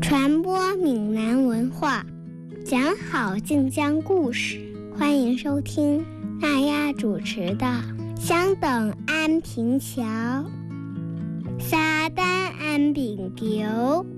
传播闽南文化，讲好晋江故事。欢迎收听娜亚主持的《相等安平桥》。沙丹安平桥。